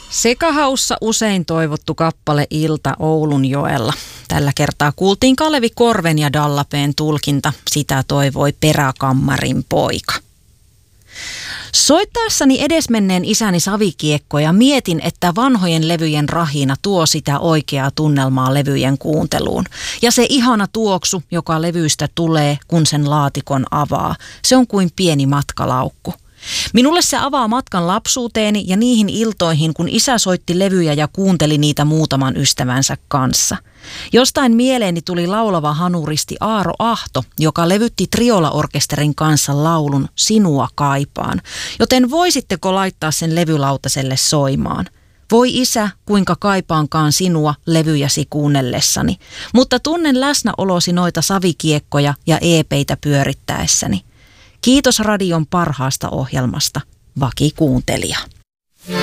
Sekahaussa usein toivottu kappale Ilta Oulunjoella. Tällä kertaa kuultiin Kalevi Korven ja Dallapeen tulkinta Sitä toivoi peräkammarin poika. Soittaessani edesmenneen isäni savikiekkoja mietin, että vanhojen levyjen rahina tuo sitä oikeaa tunnelmaa levyjen kuunteluun. Ja se ihana tuoksu, joka levyistä tulee, kun sen laatikon avaa, se on kuin pieni matkalaukku. Minulle se avaa matkan lapsuuteeni ja niihin iltoihin, kun isä soitti levyjä ja kuunteli niitä muutaman ystävänsä kanssa. Jostain mieleeni tuli laulava hanuristi Aaro Ahto, joka levytti Triola-orkesterin kanssa laulun Sinua kaipaan. Joten voisitteko laittaa sen levylautaselle soimaan? Voi isä, kuinka kaipaankaan sinua levyjäsi kuunnellessani, mutta tunnen läsnäolosi noita savikiekkoja ja EP:itä pyörittäessäni. Kiitos radion parhaasta ohjelmasta, vakikuuntelija.